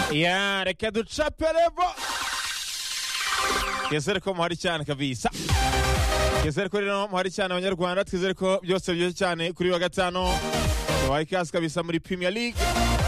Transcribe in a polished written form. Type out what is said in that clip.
Ya reka ducape revo. Twizere ko muhari cyane kabisa. Twizere ko rero muhari cyane abanyarwanda, twizere ko byose byose cyane kuri wa gatano. Waikazi kabisa muri Premier League.